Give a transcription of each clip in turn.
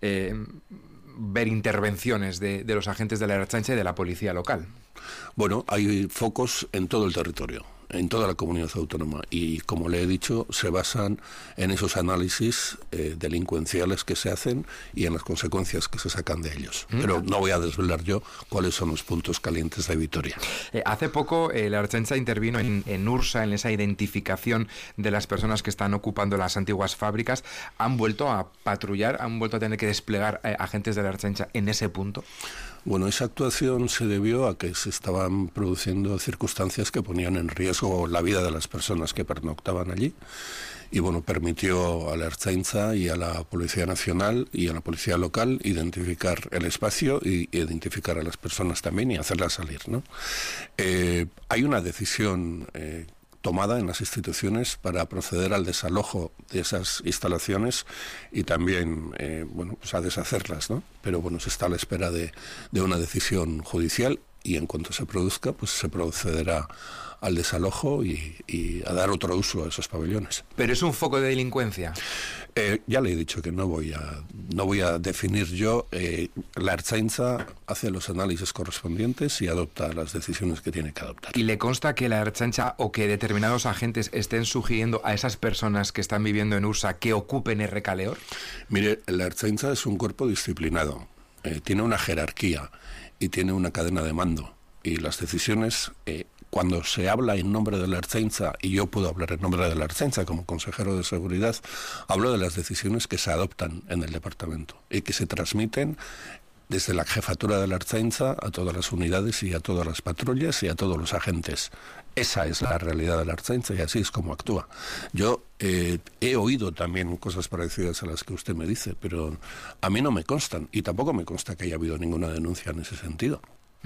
ver intervenciones de los agentes de la Ertzaintza y de la policía local. Bueno, hay focos en todo el territorio, en toda la comunidad autónoma, y como le he dicho, se basan en esos análisis delincuenciales que se hacen y en las consecuencias que se sacan de ellos. Pero no voy a desvelar yo cuáles son los puntos calientes de Vitoria. Hace poco la Ertzaintza intervino en Ursa, en esa identificación de las personas que están ocupando las antiguas fábricas. ¿Han vuelto a patrullar? ¿Han vuelto a tener que desplegar agentes de la Ertzaintza en ese punto? Bueno, esa actuación se debió a que se estaban produciendo circunstancias que ponían en riesgo la vida de las personas que pernoctaban allí, y bueno, permitió a la Ertzaintza y a la Policía Nacional y a la Policía Local identificar el espacio y identificar a las personas también y hacerlas salir, ¿no? Hay una decisión tomada en las instituciones para proceder al desalojo de esas instalaciones y también pues a deshacerlas, ¿no? Pero bueno, se está a la espera de una decisión judicial, y en cuanto se produzca, pues se procederá al desalojo y a dar otro uso a esos pabellones. ¿Pero es un foco de delincuencia? Ya le he dicho que no voy a definir yo. La Ertzaintza hace los análisis correspondientes y adopta las decisiones que tiene que adoptar. ¿Y le consta que la Ertzaintza o que determinados agentes estén sugiriendo a esas personas que están viviendo en Ursa que ocupen el Recaleor? Mire, la Ertzaintza es un cuerpo disciplinado, tiene una jerarquía y tiene una cadena de mando, y las decisiones, cuando se habla en nombre de la Ertzaintza, y yo puedo hablar en nombre de la Ertzaintza como consejero de seguridad, hablo de las decisiones que se adoptan en el departamento y que se transmiten desde la jefatura de la Ertzaintza a todas las unidades y a todas las patrullas y a todos los agentes. Esa es la realidad de la Ertzaintza y así es como actúa. Yo he oído también cosas parecidas a las que usted me dice, pero a mí no me constan, y tampoco me consta que haya habido ninguna denuncia en ese sentido.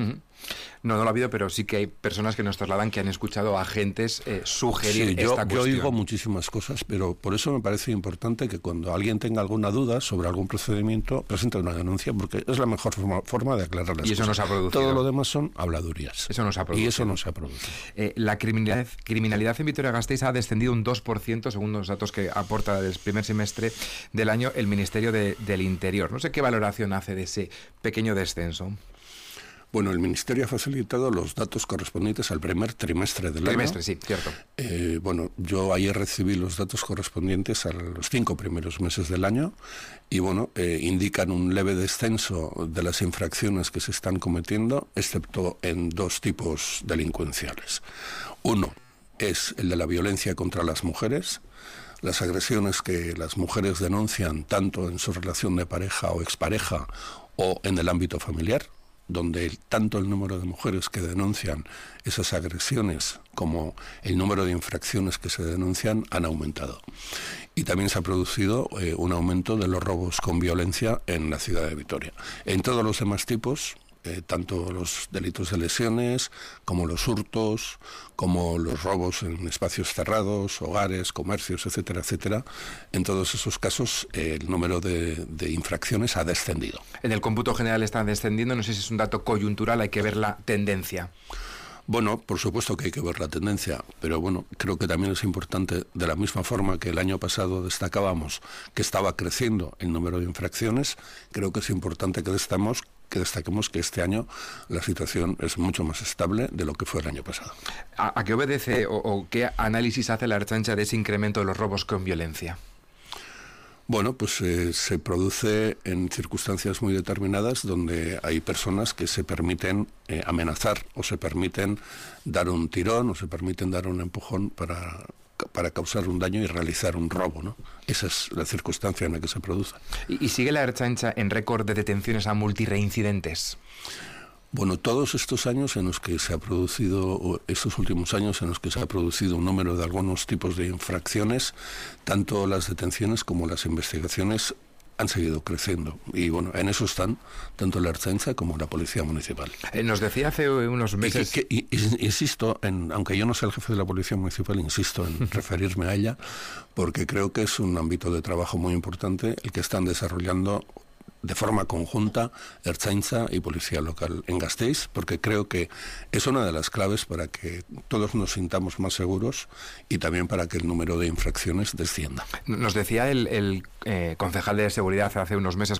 No lo ha habido, pero sí que hay personas que nos trasladan que han escuchado a agentes sugerir esta cuestión. Yo oigo muchísimas cosas, pero por eso me parece importante que cuando alguien tenga alguna duda sobre algún procedimiento, presente una denuncia, porque es la mejor forma de aclarar las cosas. Y eso no se ha producido. Todo lo demás son habladurías. Eso no se ha producido. Y eso no se ha producido. La criminalidad en Vitoria-Gasteiz ha descendido un 2%, según los datos que aporta del primer semestre del año el Ministerio del Interior. No sé qué valoración hace de ese pequeño descenso. Bueno, el Ministerio ha facilitado los datos correspondientes al primer trimestre del año. Trimestre, sí, cierto. Bueno, yo ayer recibí los datos correspondientes a los 5 primeros meses del año y, bueno, indican un leve descenso de las infracciones que se están cometiendo, excepto en 2 tipos delincuenciales. Uno es el de la violencia contra las mujeres, las agresiones que las mujeres denuncian tanto en su relación de pareja o expareja o en el ámbito familiar, donde tanto el número de mujeres que denuncian esas agresiones como el número de infracciones que se denuncian han aumentado. Y también se ha producido un aumento de los robos con violencia en la ciudad de Vitoria. En todos los demás tipos, tanto los delitos de lesiones, como los hurtos, como los robos en espacios cerrados, hogares, comercios, etcétera, etcétera, en todos esos casos el número de infracciones ha descendido. En el cómputo general está descendiendo, no sé si es un dato coyuntural, hay que ver la tendencia. Bueno, por supuesto que hay que ver la tendencia, pero bueno, creo que también es importante, de la misma forma que el año pasado destacábamos que estaba creciendo el número de infracciones, creo que es importante que destaquemos que este año la situación es mucho más estable de lo que fue el año pasado. ¿A qué obedece o qué análisis hace la Ertzaintza de ese incremento de los robos con violencia? Bueno, pues se produce en circunstancias muy determinadas donde hay personas que se permiten amenazar o se permiten dar un tirón o se permiten dar un empujón para causar un daño y realizar un robo, ¿no? Esa es la circunstancia en la que se produce. ¿Y sigue la Ertzaintza en récord de detenciones a multireincidentes? Bueno, todos estos años en los que se ha producido, estos últimos años en los que se ha producido un número de algunos tipos de infracciones, tanto las detenciones como las investigaciones han seguido creciendo. Y bueno, en eso están tanto la Ertzaintza como la Policía Municipal. Nos decía hace unos meses... Insisto, aunque yo no sea el jefe de la Policía Municipal, insisto en referirme a ella, porque creo que es un ámbito de trabajo muy importante el que están desarrollando de forma conjunta Ertzaintza y Policía Local en Gasteiz, porque creo que es una de las claves para que todos nos sintamos más seguros y también para que el número de infracciones descienda. Nos decía el concejal de seguridad hace unos meses,